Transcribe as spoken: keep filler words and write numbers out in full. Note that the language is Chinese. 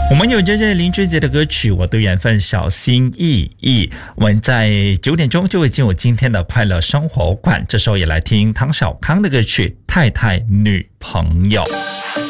我们有这这林志杰的歌曲《我的缘分小心翼翼》，我们在九点钟就会进入今天的快乐生活馆，这时候也来听唐小康的歌曲《太太女朋友》。